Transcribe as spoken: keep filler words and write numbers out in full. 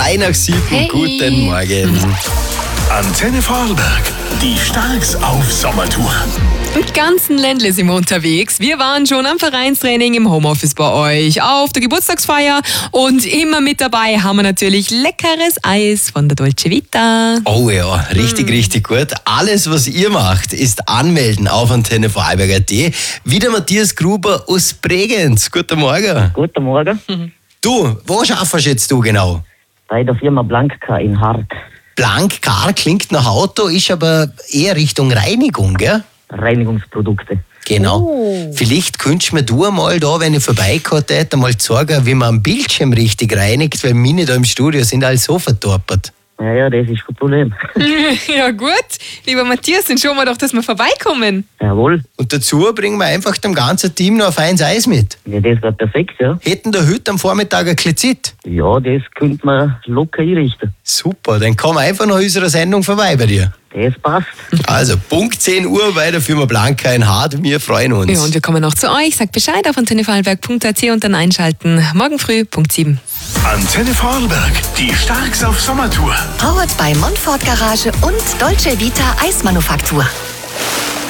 drei nach sieben. Hey. Guten Morgen. Antenne Vorarlberg, die Starks auf Sommertour. Im ganzen Ländle sind wir unterwegs. Wir waren schon am Vereinstraining im Homeoffice bei euch, auf der Geburtstagsfeier und immer mit dabei haben wir natürlich leckeres Eis von der Dolce Vita. Oh ja, richtig, mm. richtig gut. Alles, was ihr macht, ist anmelden auf Antenne Vorarlberg punkt at. Wieder Matthias Gruber aus Bregenz. Guten Morgen. Guten Morgen. Du, wo schaffst jetzt du genau? Bei der Firma Blanka in Hart. Blanka klingt nach Auto, ist aber eher Richtung Reinigung, gell? Reinigungsprodukte. Genau. Oh. Vielleicht könntest du mir mal da, wenn ich vorbeikomme, mal zeigen, wie man am Bildschirm richtig reinigt, weil meine da im Studio sind alle so vertorpert. Ja, ja, das ist kein Problem. Ja gut, lieber Matthias, dann schauen wir doch, dass wir vorbeikommen. Jawohl. Und dazu bringen wir einfach dem ganzen Team noch ein feines Eis mit. Ja, das wäre perfekt, ja. Hätten da heute am Vormittag ein bisschen Zeit? Ja, das könnte man locker einrichten. Super, dann kommen wir einfach nach unserer Sendung vorbei bei dir. Das passt. Also, Punkt zehn Uhr bei der Firma Blanka in Hart. Wir freuen uns. Ja, und wir kommen auch zu euch. Sagt Bescheid auf antenne vorarlberg punkt at und dann einschalten. Morgen früh, Punkt sieben. Antenne Vorarlberg, die Starks auf Sommertour. Powered bei Montfort Garage und Dolce Vita Eismanufaktur.